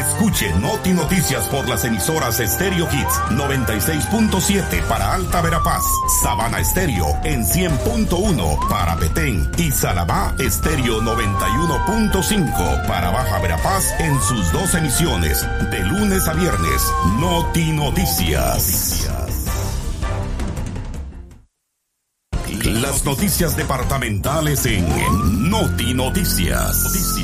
Escuche Noti Noticias por las emisoras Stereo Hits 96.7 para Alta Verapaz, Sabana Estéreo en 100.1 para Petén y Salabá Estéreo 91.5 para Baja Verapaz en sus dos emisiones de lunes a viernes. Noti Noticias. Las noticias departamentales en Noti Noticias.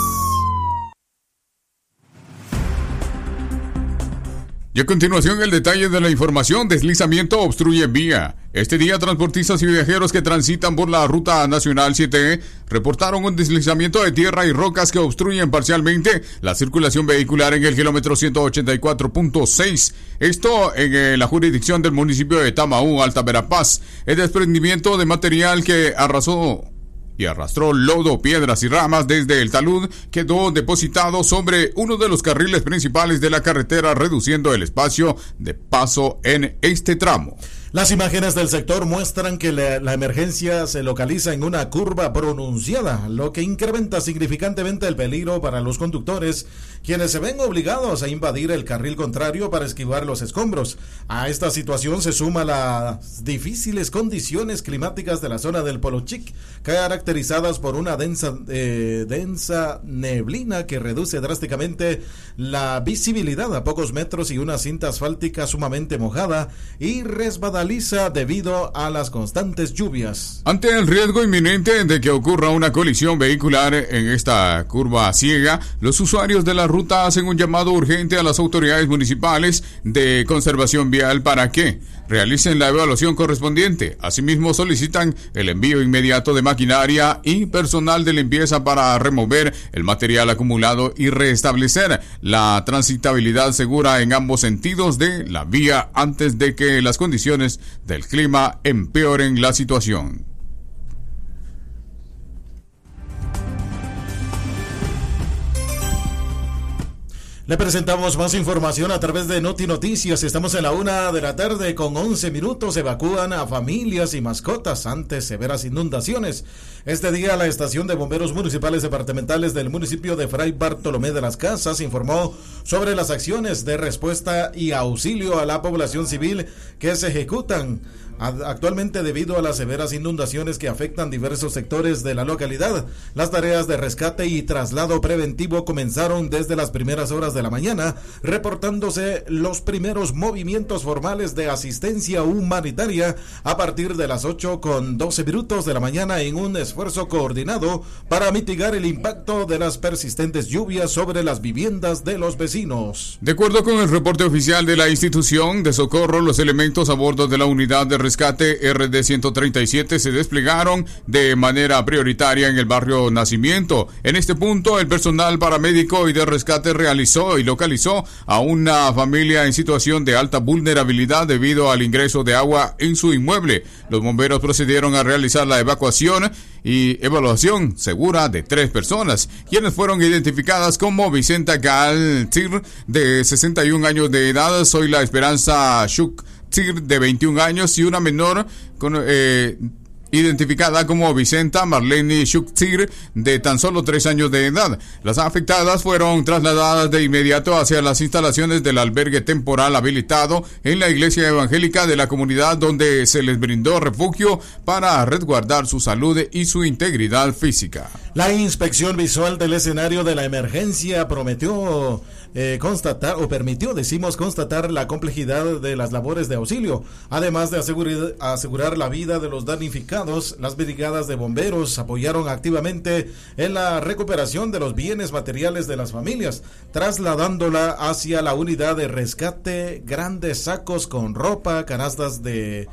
Y a continuación el detalle de la información. Deslizamiento obstruye vía. Este día transportistas y viajeros que transitan por la ruta nacional 7 reportaron un deslizamiento de tierra y rocas que obstruyen parcialmente la circulación vehicular en el kilómetro 184.6. Esto en la jurisdicción del municipio de Tamaú, Alta Verapaz. El desprendimiento de material que arrasó y arrastró lodo, piedras y ramas desde el talud quedó depositado sobre uno de los carriles principales de la carretera, reduciendo el espacio de paso en este tramo. Las imágenes del sector muestran que la emergencia se localiza en una curva pronunciada, lo que incrementa significantemente el peligro para los conductores, quienes se ven obligados a invadir el carril contrario para esquivar los escombros. A esta situación se suma las difíciles condiciones climáticas de la zona del Polo Chic, caracterizadas por una densa neblina que reduce drásticamente la visibilidad a pocos metros y una cinta asfáltica sumamente mojada y resbaladiza debido a las constantes lluvias. Ante el riesgo inminente de que ocurra una colisión vehicular en esta curva ciega, los usuarios de la ruta hacen un llamado urgente a las autoridades municipales de conservación vial para que realicen la evaluación correspondiente. Asimismo, solicitan el envío inmediato de maquinaria y personal de limpieza para remover el material acumulado y restablecer la transitabilidad segura en ambos sentidos de la vía antes de que las condiciones del clima empeoren la situación. Le presentamos más información a través de Noti Noticias. Estamos en la 1:11 p.m. Evacúan a familias y mascotas ante severas inundaciones. Este día la estación de bomberos municipales departamentales del municipio de Fray Bartolomé de las Casas informó sobre las acciones de respuesta y auxilio a la población civil que se ejecutan actualmente debido a las severas inundaciones que afectan diversos sectores de la localidad. Las tareas de rescate y traslado preventivo comenzaron desde las primeras horas de la mañana, reportándose los primeros movimientos formales de asistencia humanitaria a partir de las 8:12 de la mañana en un esfuerzo coordinado para mitigar el impacto de las persistentes lluvias sobre las viviendas de los vecinos. De acuerdo con el reporte oficial de la institución de socorro, los elementos a bordo de la unidad de rescate RD-137 se desplegaron de manera prioritaria en el barrio Nacimiento. En este punto, el personal paramédico y de rescate realizó y localizó a una familia en situación de alta vulnerabilidad debido al ingreso de agua en su inmueble. Los bomberos procedieron a realizar la evacuación y evaluación segura de 3 personas, quienes fueron identificadas como Vicenta Galtir, de 61 años de edad, Soy la Esperanza Shuk de 21 años y una menor identificada como Vicenta Marlene Shuktsir, de tan solo 3 años de edad. Las afectadas fueron trasladadas de inmediato hacia las instalaciones del albergue temporal habilitado en la iglesia evangélica de la comunidad, donde se les brindó refugio para resguardar su salud y su integridad física. La inspección visual del escenario de la emergencia permitió constatar la complejidad de las labores de auxilio, además de asegurar la vida de los damnificados. Las brigadas de bomberos apoyaron activamente en la recuperación de los bienes materiales de las familias, trasladándola hacia la unidad de rescate grandes sacos con ropa, canastas de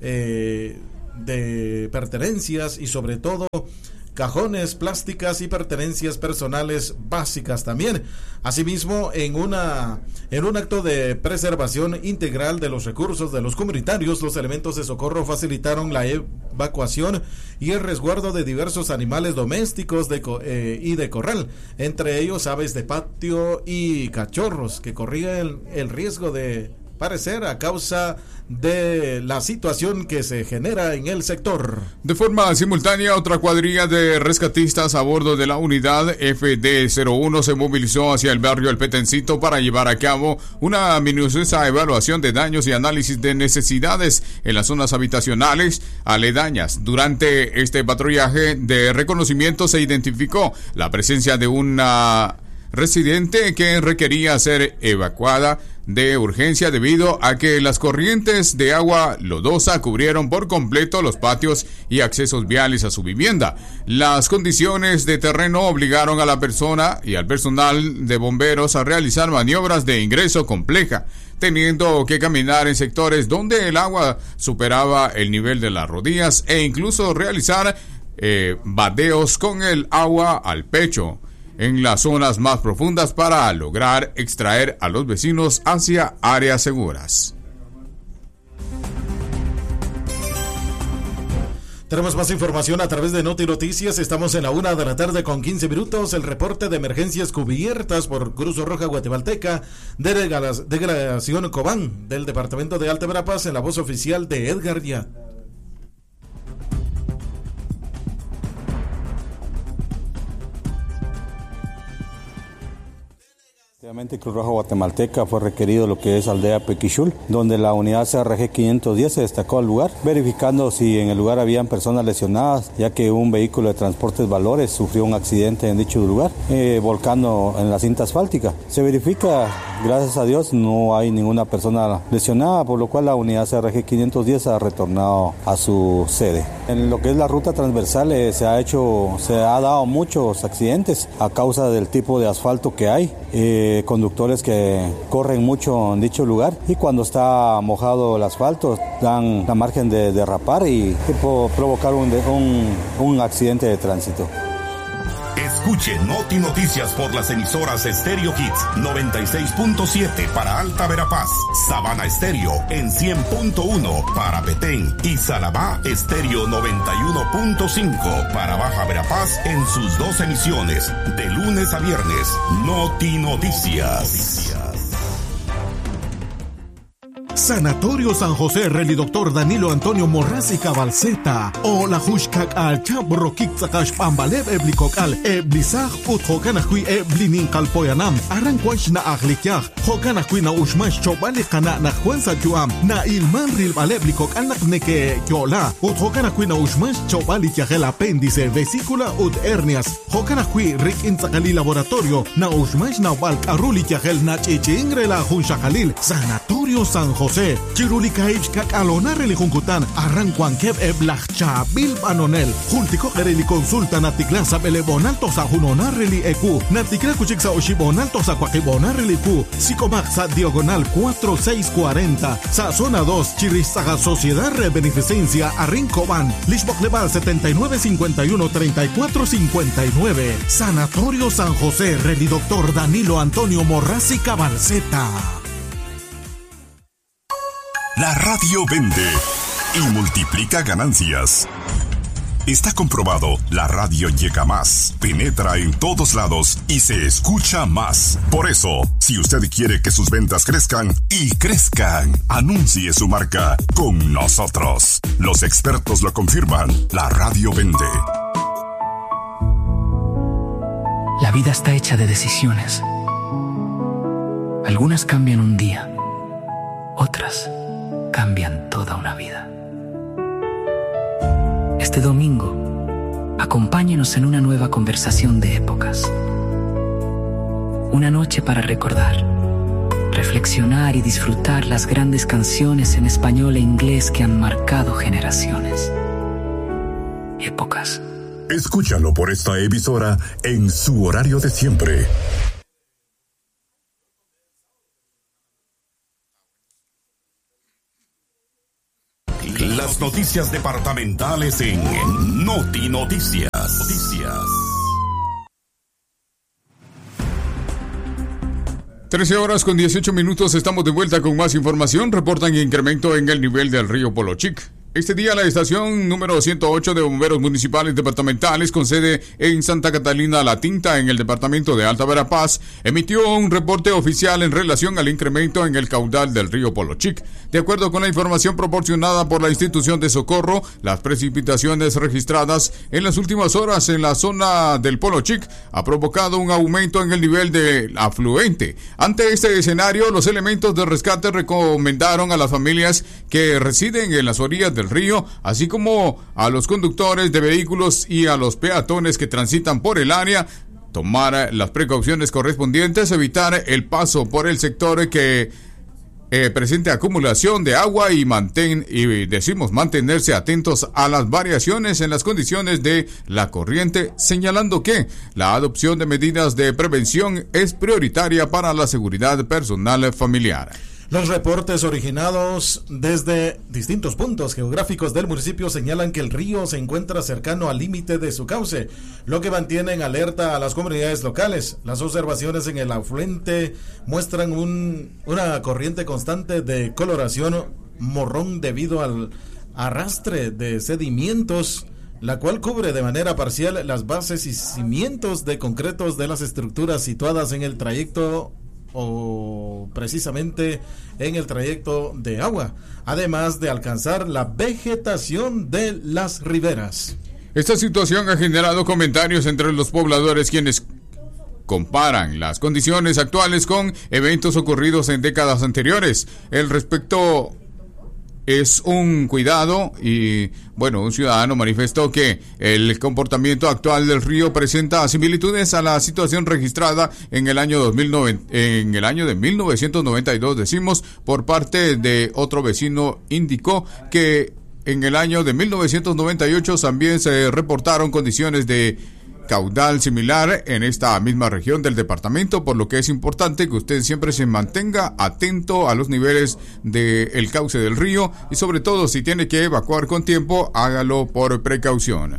pertenencias y sobre todo cajones, plásticas y pertenencias personales básicas también. Asimismo, en un acto de preservación integral de los recursos de los comunitarios, los elementos de socorro facilitaron la evacuación y el resguardo de diversos animales domésticos y de corral, entre ellos aves de patio y cachorros que corrían el riesgo de parecer a causa de la situación que se genera en el sector. De forma simultánea, otra cuadrilla de rescatistas a bordo de la unidad FD-01 se movilizó hacia el barrio El Petencito para llevar a cabo una minuciosa evaluación de daños y análisis de necesidades en las zonas habitacionales aledañas. Durante este patrullaje de reconocimiento se identificó la presencia de una residente que requería ser evacuada de urgencia debido a que las corrientes de agua lodosa cubrieron por completo los patios y accesos viales a su vivienda. Las condiciones de terreno obligaron a la persona y al personal de bomberos a realizar maniobras de ingreso compleja, teniendo que caminar en sectores donde el agua superaba el nivel de las rodillas e incluso realizar vadeos con el agua al pecho en las zonas más profundas para lograr extraer a los vecinos hacia áreas seguras. Tenemos más información a través de Noti Noticias. Estamos en la 1 de la tarde con 15 minutos. El reporte de emergencias cubiertas por Cruz Roja Guatemalteca, delegación Cobán del departamento de Alta Verapaz, en la voz oficial de Edgar Yat. Cruz Roja Guatemalteca fue requerido lo que es Aldea Pequichul, donde la unidad CRG 510 se destacó al lugar, verificando si en el lugar habían personas lesionadas, ya que un vehículo de transportes Valores sufrió un accidente en dicho lugar, volcando en la cinta asfáltica. Se verifica, gracias a Dios, no hay ninguna persona lesionada, por lo cual la unidad CRG 510 ha retornado a su sede. En lo que es la ruta transversal se ha dado muchos accidentes a causa del tipo de asfalto que hay. Conductores que corren mucho en dicho lugar y cuando está mojado el asfalto dan la margen de derrapar y provocar un accidente de tránsito. Escuche Noti Noticias por las emisoras Estéreo Hits 96.7 para Alta Verapaz, Sabana Estéreo en 100.1 para Petén y Salabá Estéreo 91.5 para Baja Verapaz en sus dos emisiones, de lunes a viernes. Noti Noticias. Sanatorio San José, Reli Doctor Danilo Antonio Morrasi Cabalceta. O la Hushkak al Chabro Kikzakash Pambalev Eblikokal, Eblisaj Ut Hokanakui Eblinin Kalpoyanam, Arranquash na Aglikyaj, Hokanakui na Ushmash Chobalikana na Juanza Juam, na Ilman Rilbaleblikok Alnakneke Yola, Ut Hokanakui na Ushmash Chobalikyaj el apéndice, vesícula ut hernias, Hokanakui Rik Inzakali Laboratorio, na Ushmash na Balk Arulikyaj el Nachichingrela la Hunshakalil, Sanatorio San José, Chirulika Ipskak Alona Relijunkután, Arranquan Kev Eblachcha Bilbanonel, Juntico Reli Consulta Natiklasa Belebonalto sa Junona Reli Eku, Natikla Kuchiksa Oshibonalto sa Kwakibona Reli Ku, Psicomaxa Diagonal 4640, sa Zona 2, Chirizaga Sociedad Beneficencia Arrincoban, Lishbok Leval 7951-3459, Sanatorio San José, Reli Doctor Danilo Antonio Morrasi Cabalceta. La radio vende y multiplica ganancias. Está comprobado, la radio llega más, penetra en todos lados y se escucha más. Por eso, si usted quiere que sus ventas crezcan y crezcan, anuncie su marca con nosotros. Los expertos lo confirman, la radio vende. La vida está hecha de decisiones. Algunas cambian un día, otras cambian toda una vida. Este domingo, acompáñenos en una nueva conversación de épocas. Una noche para recordar, reflexionar y disfrutar las grandes canciones en español e inglés que han marcado generaciones. Épocas. Escúchalo por esta emisora en su horario de siempre. Las noticias departamentales en Noti Noticias. 13 horas con 18 minutos, estamos de vuelta con más información. Reportan incremento en el nivel del río Polochic. Este día la estación número 108 de bomberos municipales departamentales con sede en Santa Catalina La Tinta en el departamento de Alta Verapaz emitió un reporte oficial en relación al incremento en el caudal del río Polochic. De acuerdo con la información proporcionada por la institución de socorro, las precipitaciones registradas en las últimas horas en la zona del Polochic ha provocado un aumento en el nivel del afluente. Ante este escenario, los elementos de rescate recomendaron a las familias que residen en las orillas del río, así como a los conductores de vehículos y a los peatones que transitan por el área, tomar las precauciones correspondientes, evitar el paso por el sector que presente acumulación de agua y mantenerse atentos a las variaciones en las condiciones de la corriente, señalando que la adopción de medidas de prevención es prioritaria para la seguridad personal familiar. Los reportes originados desde distintos puntos geográficos del municipio señalan que el río se encuentra cercano al límite de su cauce, lo que mantiene en alerta a las comunidades locales. Las observaciones en el afluente muestran una corriente constante de coloración marrón debido al arrastre de sedimentos, la cual cubre de manera parcial las bases y cimientos de concretos de las estructuras situadas en el trayecto o precisamente en el trayecto de agua, además de alcanzar la vegetación de las riberas. Esta situación ha generado comentarios entre los pobladores, quienes comparan las condiciones actuales con eventos ocurridos en décadas anteriores. El respecto es un cuidado y, un ciudadano manifestó que el comportamiento actual del río presenta similitudes a la situación registrada en el año de 1992, por parte de otro vecino. Indicó que en el año de 1998 también se reportaron condiciones de caudal similar en esta misma región del departamento, por lo que es importante que usted siempre se mantenga atento a los niveles del cauce del río y sobre todo si tiene que evacuar con tiempo, hágalo por precaución.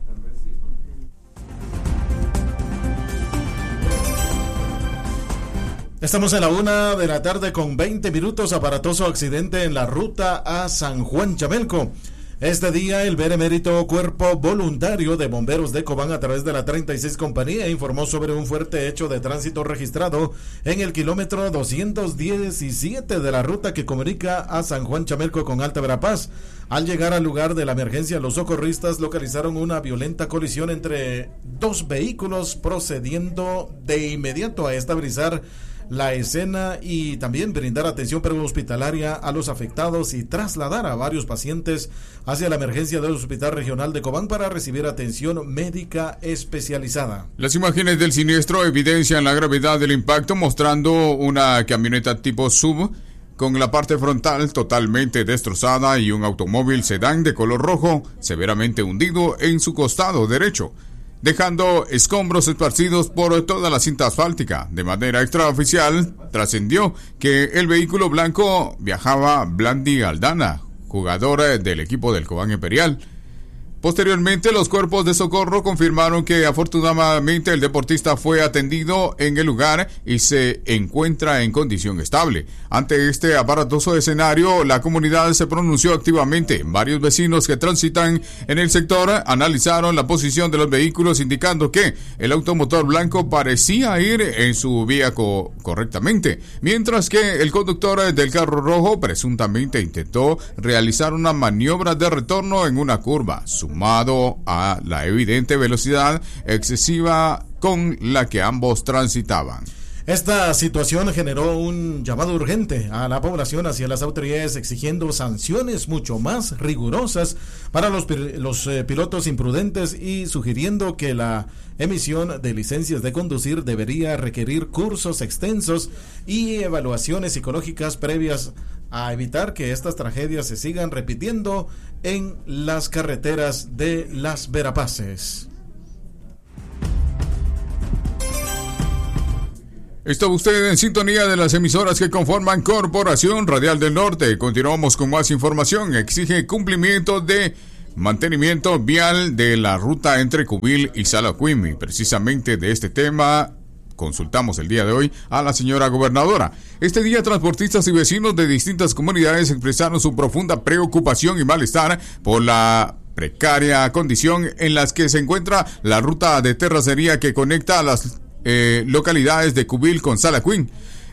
Estamos en la 1:00 p.m. con 20 minutos. Aparatoso accidente en la ruta a San Juan Chamelco. Este día, el benemérito Cuerpo Voluntario de Bomberos de Cobán, a través de la 36 Compañía, informó sobre un fuerte hecho de tránsito registrado en el kilómetro 217 de la ruta que comunica a San Juan Chamelco con Alta Verapaz. Al llegar al lugar de la emergencia, los socorristas localizaron una violenta colisión entre dos vehículos, procediendo de inmediato a estabilizar la escena y también brindar atención prehospitalaria a los afectados y trasladar a varios pacientes hacia la emergencia del Hospital Regional de Cobán para recibir atención médica especializada. Las imágenes del siniestro evidencian la gravedad del impacto, mostrando una camioneta tipo SUV con la parte frontal totalmente destrozada y un automóvil sedán de color rojo severamente hundido en su costado derecho, dejando escombros esparcidos por toda la cinta asfáltica. De manera extraoficial, trascendió que el vehículo blanco viajaba Blandi Aldana, jugador del equipo del Cobán Imperial. Posteriormente, los cuerpos de socorro confirmaron que afortunadamente el deportista fue atendido en el lugar y se encuentra en condición estable. Ante este aparatoso escenario, la comunidad se pronunció activamente. Varios vecinos que transitan en el sector analizaron la posición de los vehículos, indicando que el automotor blanco parecía ir en su vía correctamente, mientras que el conductor del carro rojo presuntamente intentó realizar una maniobra de retorno en una curva, sumado a la evidente velocidad excesiva con la que ambos transitaban. Esta situación generó un llamado urgente a la población hacia las autoridades, exigiendo sanciones mucho más rigurosas para los pilotos imprudentes y sugiriendo que la emisión de licencias de conducir debería requerir cursos extensos y evaluaciones psicológicas previas a evitar que estas tragedias se sigan repitiendo en las carreteras de las Verapaces. Está usted en sintonía de las emisoras que conforman Corporación Radial del Norte. Continuamos con más información. Exige cumplimiento de mantenimiento vial de la ruta entre Cubil y Salacuimi. Precisamente de este tema consultamos el día de hoy a la señora gobernadora. Este día, transportistas y vecinos de distintas comunidades expresaron su profunda preocupación y malestar por la precaria condición en las que se encuentra la ruta de terracería que conecta a las localidades de Cubil con Salacuín.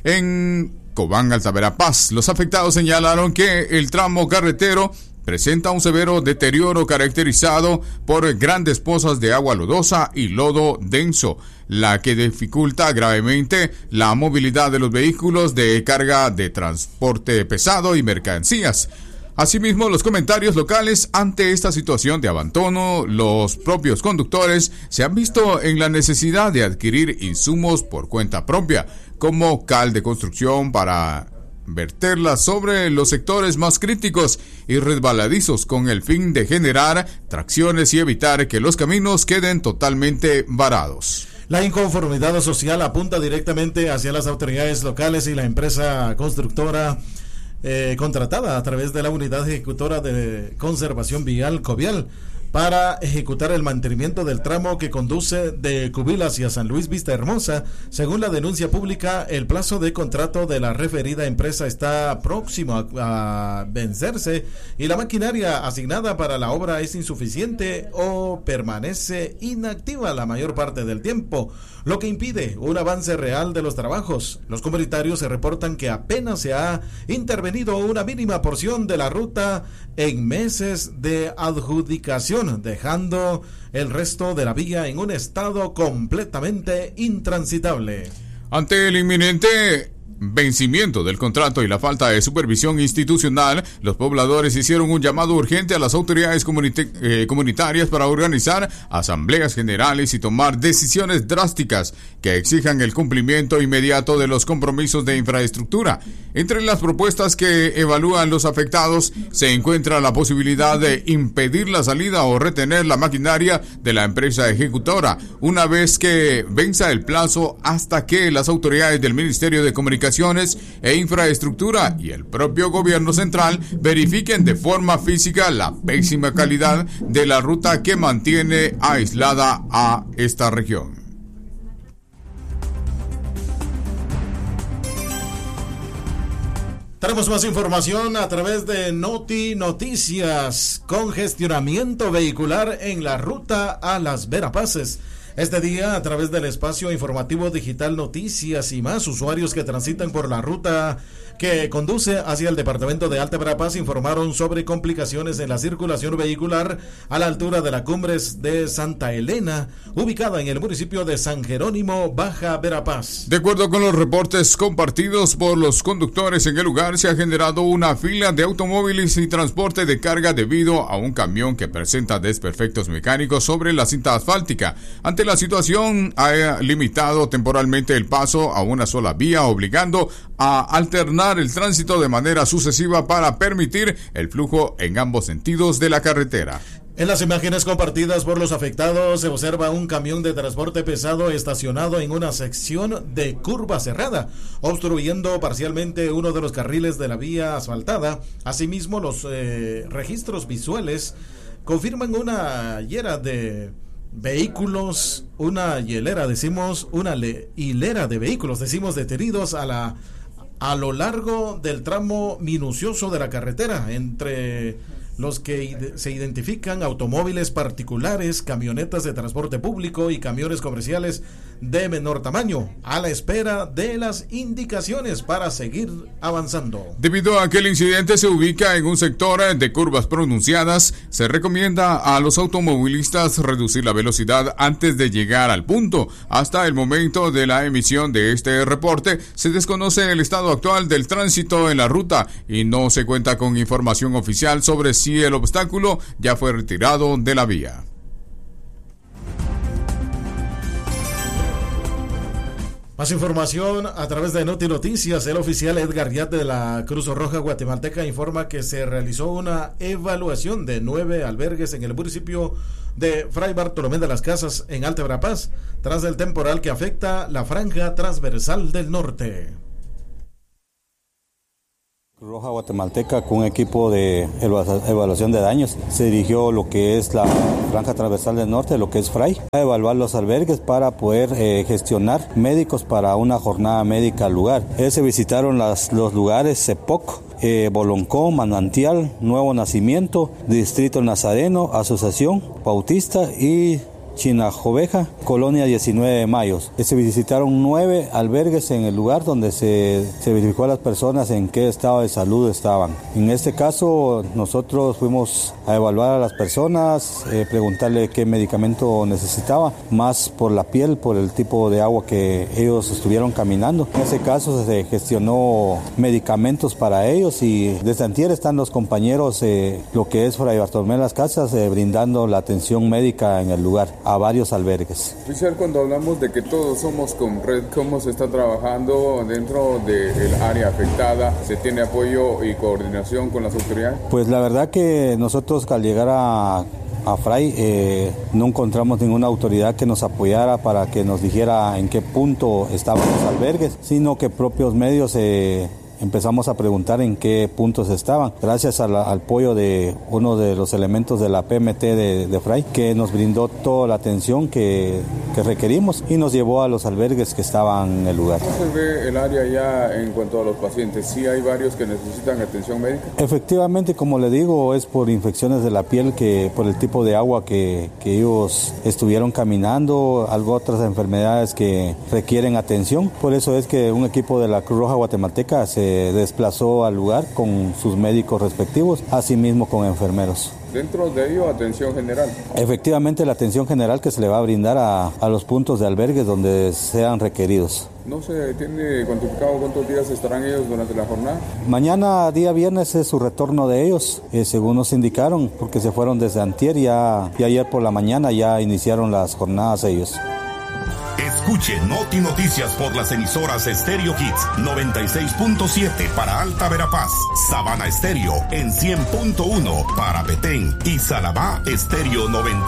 En Cobán, Alta Verapaz, los afectados señalaron que el tramo carretero presenta un severo deterioro caracterizado por grandes pozas de agua lodosa y lodo denso, la que dificulta gravemente la movilidad de los vehículos de carga de transporte pesado y mercancías. Asimismo, los comentarios locales ante esta situación de abandono, los propios conductores se han visto en la necesidad de adquirir insumos por cuenta propia, como cal de construcción para verterla sobre los sectores más críticos y resbaladizos con el fin de generar tracciones y evitar que los caminos queden totalmente varados. La inconformidad social apunta directamente hacia las autoridades locales y la empresa constructora contratada a través de la Unidad Ejecutora de Conservación Vial Covial para ejecutar el mantenimiento del tramo que conduce de Cubil hacia San Luis Vista Hermosa. Según la denuncia pública, el plazo de contrato de la referida empresa está próximo a vencerse y la maquinaria asignada para la obra es insuficiente o permanece inactiva la mayor parte del tiempo, lo que impide un avance real de los trabajos. Los comunitarios se reportan que apenas se ha intervenido una mínima porción de la ruta en meses de adjudicación, dejando el resto de la vía en un estado completamente intransitable. Ante el inminente vencimiento del contrato y la falta de supervisión institucional, los pobladores hicieron un llamado urgente a las autoridades comunitarias para organizar asambleas generales y tomar decisiones drásticas que exijan el cumplimiento inmediato de los compromisos de infraestructura. Entre las propuestas que evalúan los afectados se encuentra la posibilidad de impedir la salida o retener la maquinaria de la empresa ejecutora una vez que venza el plazo, hasta que las autoridades del Ministerio de Comunicaciones e Infraestructura y el propio gobierno central verifiquen de forma física la pésima calidad de la ruta que mantiene aislada a esta región. Tenemos más información a través de Noti Noticias. Congestionamiento vehicular en la ruta a Las Verapaces. Este día, a través del espacio informativo digital Noticias y Más, usuarios que transitan por la ruta que conduce hacia el departamento de Alta Verapaz informaron sobre complicaciones en la circulación vehicular a la altura de la Cumbres de Santa Elena, ubicada en el municipio de San Jerónimo, Baja Verapaz. De acuerdo con los reportes compartidos por los conductores en el lugar, se ha generado una fila de automóviles y transporte de carga debido a un camión que presenta desperfectos mecánicos sobre la cinta asfáltica. Ante la situación, ha limitado temporalmente el paso a una sola vía, obligando a alternar el tránsito de manera sucesiva para permitir el flujo en ambos sentidos de la carretera. En las imágenes compartidas por los afectados se observa un camión de transporte pesado estacionado en una sección de curva cerrada, obstruyendo parcialmente uno de los carriles de la vía asfaltada. Asimismo, los registros visuales confirman una hilera de vehículos, una hilera de vehículos, detenidos a lo largo del tramo minucioso de la carretera, entre los que se identifican automóviles particulares, camionetas de transporte público y camiones comerciales de menor tamaño, a la espera de las indicaciones para seguir avanzando. Debido a que el incidente se ubica en un sector de curvas pronunciadas, se recomienda a los automovilistas reducir la velocidad antes de llegar al punto. Hasta el momento de la emisión de este reporte, se desconoce el estado actual del tránsito en la ruta y no se cuenta con información oficial sobre si el obstáculo ya fue retirado de la vía. Más información a través de Noti Noticias. El oficial Edgar Yat de la Cruz Roja Guatemalteca informa que se realizó una evaluación de 9 albergues en el municipio de Fray Bartolomé de las Casas en Alta Verapaz, tras el temporal que afecta la franja transversal del norte. Cruz Roja Guatemalteca, con un equipo de evaluación de daños, se dirigió lo que es la franja transversal del norte, lo que es Fray, a evaluar los albergues para poder gestionar médicos para una jornada médica al lugar. Se visitaron los lugares Cepoc, Boloncó, Manantial, Nuevo Nacimiento, Distrito Nazareno, Asociación Bautista y Chinajoveja, Colonia 19 de Mayo. Se visitaron 9 albergues en el lugar donde se verificó a las personas en qué estado de salud estaban. En este caso, nosotros fuimos a evaluar a las personas, preguntarle qué medicamento necesitaba, más por la piel, por el tipo de agua que ellos estuvieron caminando. En ese caso se gestionó medicamentos para ellos y desde antier están los compañeros, lo que es Fray Bartolomé Las Casas, brindando la atención médica en el lugar a varios albergues. Oficial, cuando hablamos de que todos somos con red, ¿cómo se está trabajando dentro del área afectada? ¿Se tiene apoyo y coordinación con las autoridades? Pues la verdad que nosotros al llegar a Fray no encontramos ninguna autoridad que nos apoyara para que nos dijera en qué punto estaban los albergues, sino que propios medios empezamos a preguntar en qué puntos estaban, gracias al apoyo de uno de los elementos de la PMT de Fray, que nos brindó toda la atención que requerimos y nos llevó a los albergues que estaban en el lugar. ¿Cómo se ve el área ya en cuanto a los pacientes? ¿Sí hay varios que necesitan atención médica? Efectivamente, como le digo, es por infecciones de la piel, que por el tipo de agua que ellos estuvieron caminando, otras enfermedades que requieren atención. Por eso es que un equipo de la Cruz Roja Guatemalteca se desplazó al lugar con sus médicos respectivos, asimismo con enfermeros. Dentro de ello, atención general. Efectivamente, la atención general que se le va a brindar a los puntos de albergues donde sean requeridos. ¿No se tiene cuantificado cuántos días estarán ellos durante la jornada? Mañana, día viernes, es su retorno de ellos, según nos indicaron, porque se fueron desde antier y ayer por la mañana ya iniciaron las jornadas ellos. Escuche Noti Noticias por las emisoras Estéreo Hits 96.7 para Alta Verapaz, Sabana Estéreo en 100.1 para Petén y Salabá Estéreo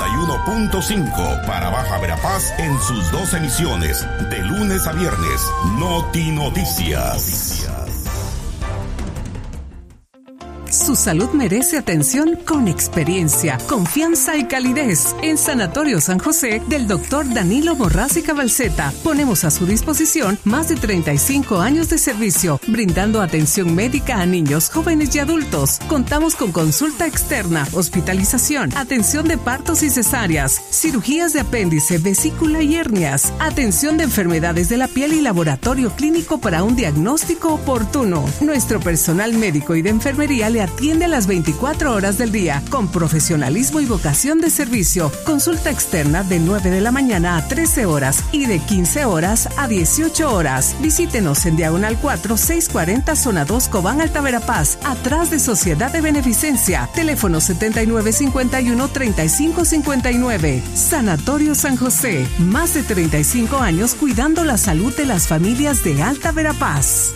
91.5 para Baja Verapaz en sus 2 emisiones de lunes a viernes. Noti Noticias. Su salud merece atención con experiencia, confianza y calidez. En Sanatorio San José del Dr. Danilo Morrásica Balceta ponemos a su disposición más de 35 años de servicio, brindando atención médica a niños, jóvenes y adultos. Contamos con consulta externa, hospitalización, atención de partos y cesáreas, cirugías de apéndice, vesícula y hernias, atención de enfermedades de la piel y laboratorio clínico para un diagnóstico oportuno. Nuestro personal médico y de enfermería le atiende a las 24 horas del día, con profesionalismo y vocación de servicio. Consulta externa de 9 de la mañana a 13 horas y de 15 horas a 18 horas. Visítenos en Diagonal 4, 640, Zona 2, Cobán, Alta Verapaz, atrás de Sociedad de Beneficencia. Teléfono 7951-3559. Sanatorio San José. Más de 35 años cuidando la salud de las familias de Alta Verapaz.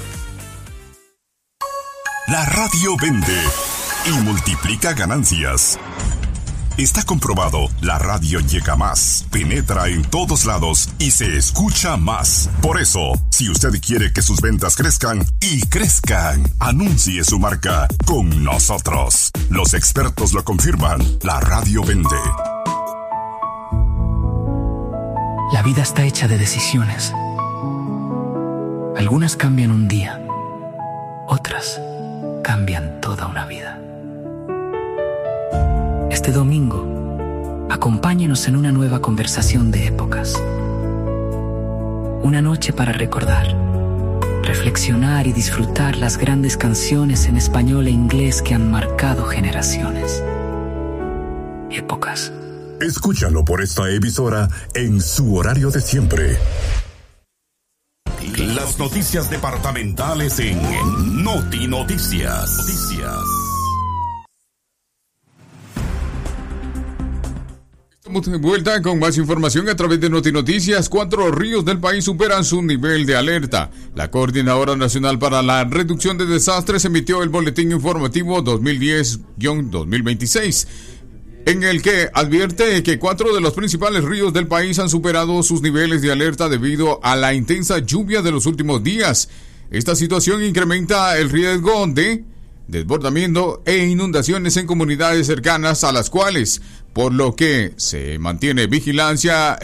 La radio vende y multiplica ganancias. Está comprobado, la radio llega más, penetra en todos lados y se escucha más. Por eso, si usted quiere que sus ventas crezcan y crezcan, anuncie su marca con nosotros. Los expertos lo confirman, la radio vende. La vida está hecha de decisiones. Algunas cambian un día, otras cambian toda una vida. Este domingo, acompáñenos en una nueva conversación de épocas. Una noche para recordar, reflexionar y disfrutar las grandes canciones en español e inglés que han marcado generaciones. Épocas. Escúchalo por esta emisora en su horario de siempre. Las noticias departamentales en Noti Noticias. Estamos de vuelta con más información a través de Noti Noticias. 4 ríos del país superan su nivel de alerta. La Coordinadora Nacional para la Reducción de Desastres emitió el Boletín Informativo 2010-2026. En el que advierte que 4 de los principales ríos del país han superado sus niveles de alerta debido a la intensa lluvia de los últimos días. Esta situación incrementa el riesgo de desbordamiento e inundaciones en comunidades cercanas a las cuales, por lo que se mantiene vigilancia